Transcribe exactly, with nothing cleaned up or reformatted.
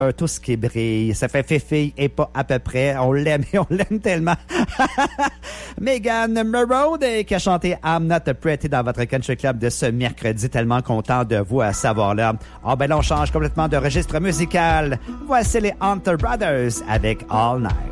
tout ce qui brille. Ça fait fifille et pas à peu près. On l'aime et on l'aime tellement. Megan Marode qui a chanté I'm Not Pretty dans votre Country Club de ce mercredi. Tellement content de vous à savoir là. Ah ben là, on change complètement de registre musical. Voici les Hunter Brothers avec All Night.